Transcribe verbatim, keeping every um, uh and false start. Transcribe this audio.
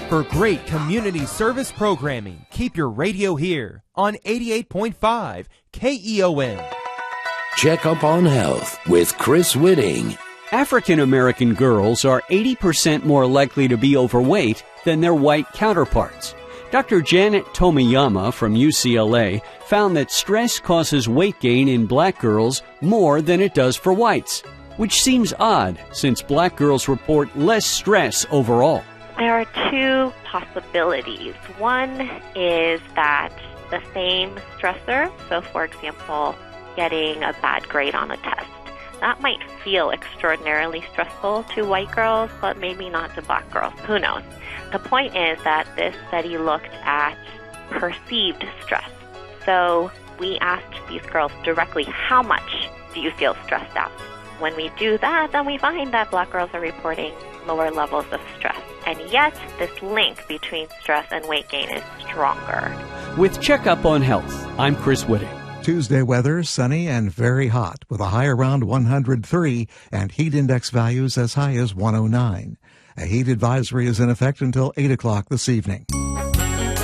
For great community service programming, keep your radio here on eighty-eight point five K E O N. Check Up on Health with Chris Whitting. African American girls are eighty percent more likely to be overweight than their white counterparts. Doctor Janet Tomiyama from U C L A found that stress causes weight gain in black girls more than it does for whites, which seems odd since black girls report less stress overall. There are two possibilities. One is that the same stressor, so for example, getting a bad grade on a test, that might feel extraordinarily stressful to white girls, but maybe not to black girls. Who knows? The point is that this study looked at perceived stress. So we asked these girls directly, how much do you feel stressed out? When we do that, then we find that black girls are reporting lower levels of stress. And yet, this link between stress and weight gain is stronger. With Checkup on Health, I'm Chris Whitting. Tuesday weather, sunny and very hot, with a high around one hundred three and heat index values as high as one oh nine. A heat advisory is in effect until eight o'clock this evening.